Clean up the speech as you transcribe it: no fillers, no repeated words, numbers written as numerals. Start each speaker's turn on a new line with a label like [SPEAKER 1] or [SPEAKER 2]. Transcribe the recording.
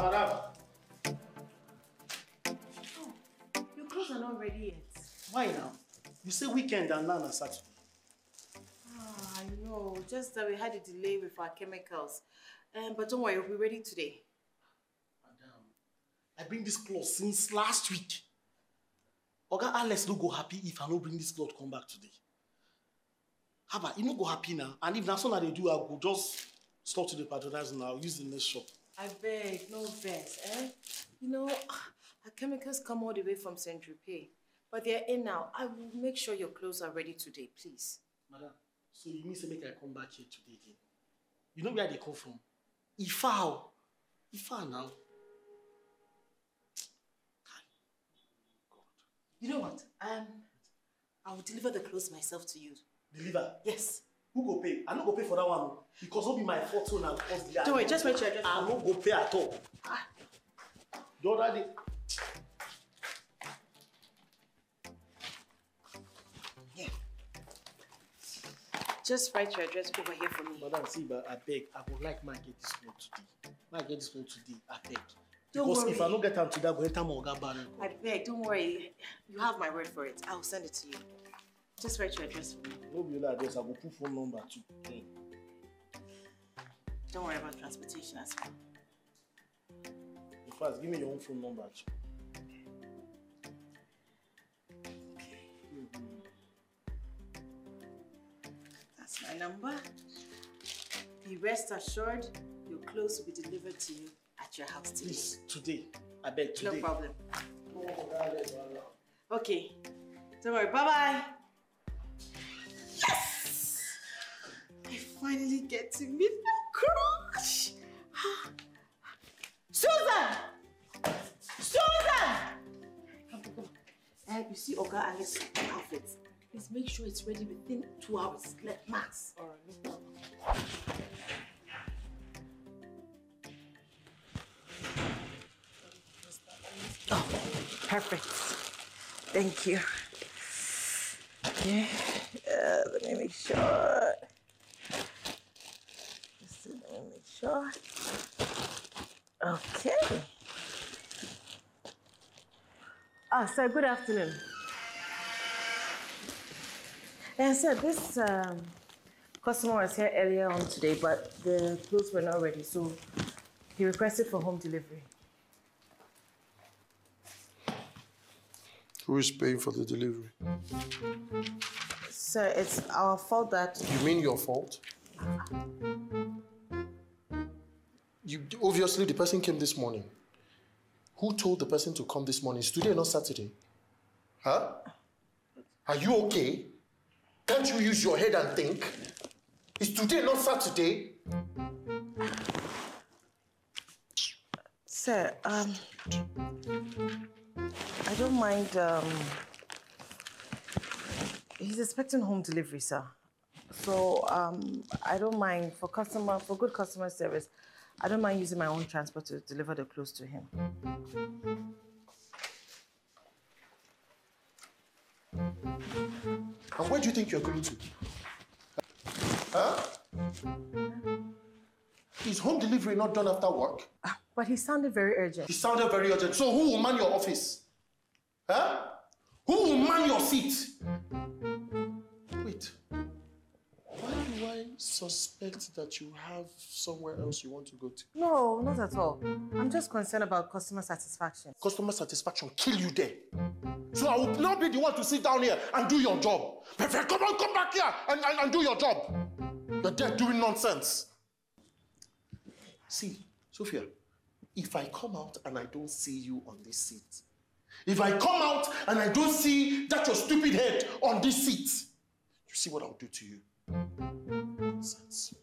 [SPEAKER 1] Madam.
[SPEAKER 2] Oh, your clothes are not ready yet.
[SPEAKER 1] Why now? You say weekend and now on Saturday.
[SPEAKER 2] Oh, I know. Just that we had a delay with our chemicals. But don't worry, we'll be ready today.
[SPEAKER 1] Madam, I bring this clothes since last week. Oga Alex no go happy if I no bring this cloth come back today. How about you no go happy now? And if that's what they do, I go just stop to the patronize now. Use the next shop.
[SPEAKER 2] I beg, no vex, eh? You know, our chemicals come all the way from Saint-Tropez. But they're in now. I will make sure your clothes are ready today, please.
[SPEAKER 1] Madam, so you mean to make I come back here today again? You know where they come from? Ifa now. God.
[SPEAKER 2] You know what? I will deliver the clothes myself to you.
[SPEAKER 1] Deliver?
[SPEAKER 2] Yes.
[SPEAKER 1] Who go pay? I no go pay for that one because it'll be my fortune and cost the.
[SPEAKER 2] Don't worry, just wait your address.
[SPEAKER 1] I no go pay at all. The other day.
[SPEAKER 2] Yeah. Just write your address over here for me.
[SPEAKER 1] Madam, see, but I beg, I would like my get this clothes today. My get this clothes today, I beg.
[SPEAKER 2] Don't
[SPEAKER 1] because
[SPEAKER 2] worry.
[SPEAKER 1] if I don't get them today, I go enter my Oga barrel.
[SPEAKER 2] I beg, don't worry. You have my word for it. I will send it to you. Just write your address for me.
[SPEAKER 1] No be your address, I go put phone number too. Okay.
[SPEAKER 2] Don't worry about transportation as well.
[SPEAKER 1] In fact, give me your own phone number too.
[SPEAKER 2] Okay. That's my number. Be rest assured, your clothes will be delivered to you at your house today.
[SPEAKER 1] Please, today. I beg, today.
[SPEAKER 2] No problem. Okay. Don't worry. Bye-bye. Yes! I finally get to meet my crush. Susan! Susan! Come. You see Oga Alex's outfit. Please make sure it's ready within 2 hours. Let max.
[SPEAKER 1] All right, no problem.
[SPEAKER 2] Oh, perfect. Thank you. Okay. Let me make sure. Let me make sure. Okay. Sir, good afternoon. Sir, this customer was here earlier on today, but the clothes were not ready, so he requested for home delivery.
[SPEAKER 3] Who is paying for the delivery?
[SPEAKER 2] Sir, it's our fault that...
[SPEAKER 3] You mean your fault? Obviously, the person came this morning. Who told the person to come this morning? It's today, not Saturday. Huh? Are you okay? Can't you use your head and think? It's today, not Saturday.
[SPEAKER 2] Sir, I don't mind, he's expecting home delivery, sir. So, I don't mind, for good customer service, I don't mind using my own transport to deliver the clothes to him.
[SPEAKER 3] And where do you think you're going to? Huh? Is home delivery not done after work?
[SPEAKER 2] But he sounded very urgent.
[SPEAKER 3] He sounded very urgent. So who will man your office? Huh? Who will man your seat? Wait. Why do I suspect that you have somewhere else you want to go to?
[SPEAKER 2] No, not at all. I'm just concerned about customer satisfaction.
[SPEAKER 3] Customer satisfaction kill you there. So I will not be the one to sit down here and do your job. Perfect. Come on, come back here and do your job. You're there doing nonsense. See, Sophia, if I come out and I don't see you on this seat, if I come out and I don't see that your stupid head on this seat, you see what I'll do to you? Nonsense.